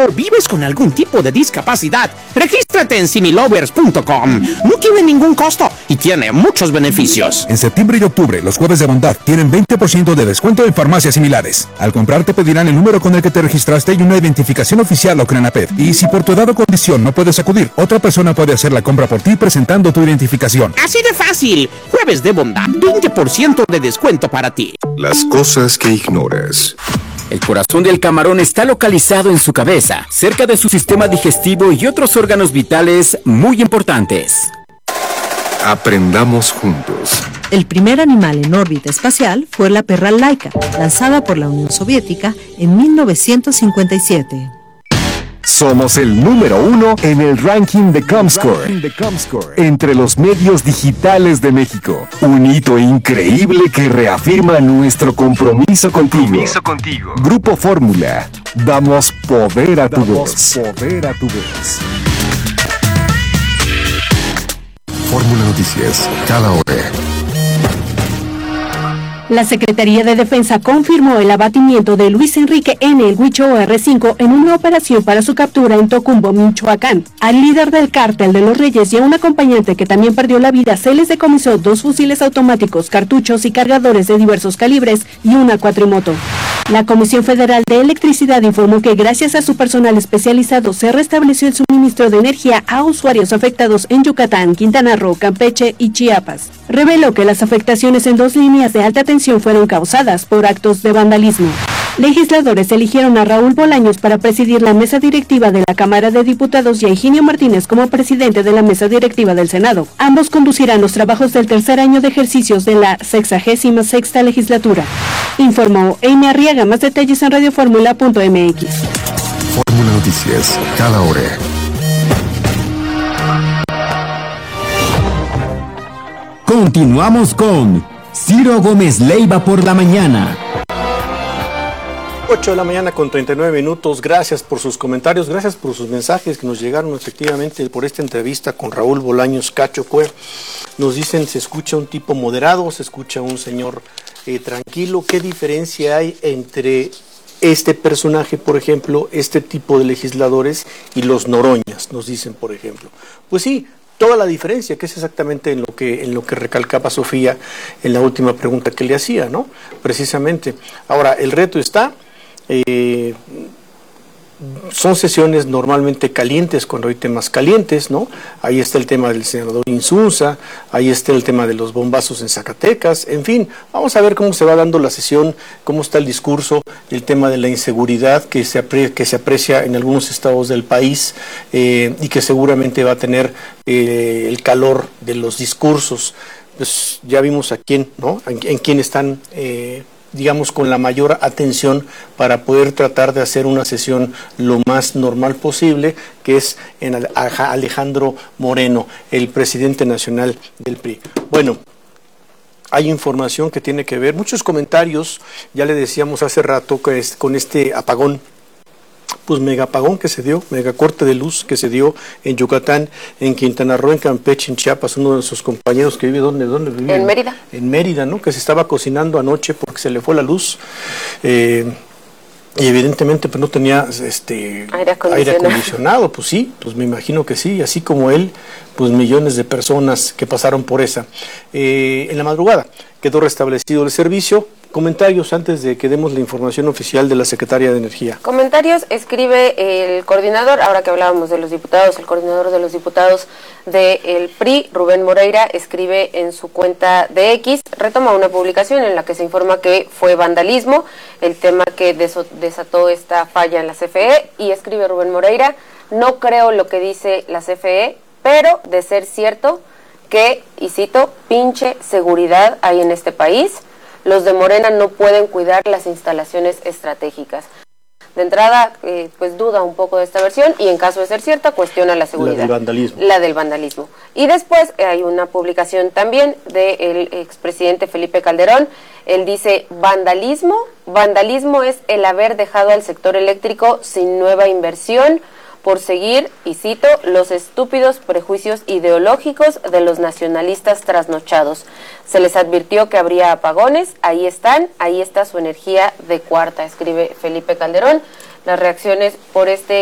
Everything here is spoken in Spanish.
¿O vives con algún tipo de discapacidad? Regístrate en similovers.com. No tiene ningún costo y tiene muchos beneficios. En septiembre y octubre, los jueves de bondad tienen 20% de descuento en farmacias similares. Al comprar te pedirán el número con el que te registraste y una identificación oficial o CRENAPED. Y si por tu edad o condición no puedes acudir, otra persona puede hacer la compra por ti presentando tu identificación. Así de fácil. Jueves de bondad, 20% de descuento para ti. Las cosas que ignoras. El corazón del camarón está localizado en su cabeza, cerca de su sistema digestivo y otros órganos vitales muy importantes. Aprendamos juntos. El primer animal en órbita espacial fue la perra Laika, lanzada por la Unión Soviética en 1957. Somos el número 1 en el ranking de Comscore, entre los medios digitales de México. Un hito increíble que reafirma nuestro compromiso contigo. Grupo Fórmula, damos poder a tu voz. Fórmula Noticias, cada hora. La Secretaría de Defensa confirmó el abatimiento de Luis Enrique N. el Huicho R5 en una operación para su captura en Tocumbo, Michoacán. Al líder del cártel de los Reyes y a un acompañante que también perdió la vida se les decomisó 2 fusiles automáticos, cartuchos y cargadores de diversos calibres y una cuatrimoto. La Comisión Federal de Electricidad informó que gracias a su personal especializado se restableció el suministro de energía a usuarios afectados en Yucatán, Quintana Roo, Campeche y Chiapas. Reveló que las afectaciones en 2 líneas de alta tensión fueron causadas por actos de vandalismo. Legisladores eligieron a Raúl Bolaños para presidir la mesa directiva de la Cámara de Diputados y a Higinio Martínez como presidente de la mesa directiva del Senado. Ambos conducirán los trabajos del tercer año de ejercicios de la 66ª legislatura. Informó Amy Arriaga. Más detalles en radioformula.mx. Fórmula Noticias, cada hora. Continuamos con Ciro Gómez Leiva por la mañana. 8 de la mañana con 39 minutos. Gracias por sus comentarios, gracias por sus mensajes que nos llegaron efectivamente por esta entrevista con Raúl Bolaños Cacho Cue. Nos dicen, se escucha un tipo moderado, se escucha un señor tranquilo. ¿Qué diferencia hay entre este personaje, por ejemplo, este tipo de legisladores y los Noroñas? Nos dicen, por ejemplo. Pues sí, toda la diferencia, que es exactamente en lo que recalcaba Sofía en la última pregunta que le hacía, ¿no? Precisamente. Ahora, el reto está, son sesiones normalmente calientes cuando hay temas calientes, ¿no? Ahí está el tema del senador Insunza, ahí está el tema de los bombazos en Zacatecas, en fin, vamos a ver cómo se va dando la sesión, cómo está el discurso, el tema de la inseguridad que se aprecia en algunos estados del país y que seguramente va a tener el calor de los discursos. Pues ya vimos a quién, ¿no? En quién están digamos, con la mayor atención para poder tratar de hacer una sesión lo más normal posible, que es en Alejandro Moreno, el presidente nacional del PRI. Bueno, hay información que tiene que ver, muchos comentarios, ya le decíamos hace rato, que es con este apagón, pues mega apagón que se dio, mega corte de luz que se dio en Yucatán, en Quintana Roo, en Campeche, en Chiapas. Uno de sus compañeros que vive, ¿dónde vive? En Mérida. En Mérida, ¿no? Que se estaba cocinando anoche porque se le fue la luz. Y evidentemente pues no tenía aire acondicionado, pues sí, pues me imagino que sí, así como él, pues millones de personas que pasaron por esa. En la madrugada quedó restablecido el servicio. Comentarios antes de que demos la información oficial de la Secretaría de Energía. Comentarios, escribe el coordinador, ahora que hablábamos de los diputados, el coordinador de los diputados del PRI, Rubén Moreira, escribe en su cuenta de X, retoma una publicación en la que se informa que fue vandalismo, el tema que desató esta falla en la CFE, y escribe Rubén Moreira, no creo lo que dice la CFE, pero de ser cierto que, y cito, pinche seguridad hay en este país. Los de Morena no pueden cuidar las instalaciones estratégicas. De entrada, pues duda un poco de esta versión y en caso de ser cierta, cuestiona la seguridad. La del vandalismo. Y después hay una publicación también del expresidente Felipe Calderón. Él dice, vandalismo es el haber dejado al sector eléctrico sin nueva inversión, por seguir, y cito, los estúpidos prejuicios ideológicos de los nacionalistas trasnochados. Se les advirtió que habría apagones, ahí está su energía de cuarta, escribe Felipe Calderón. Las reacciones por este